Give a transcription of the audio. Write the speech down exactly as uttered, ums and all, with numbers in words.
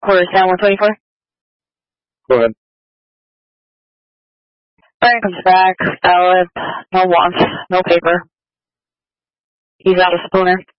Quarters down one twenty-four. Go ahead. Brian comes back, valid, no wants, no paper. He's out of spooner.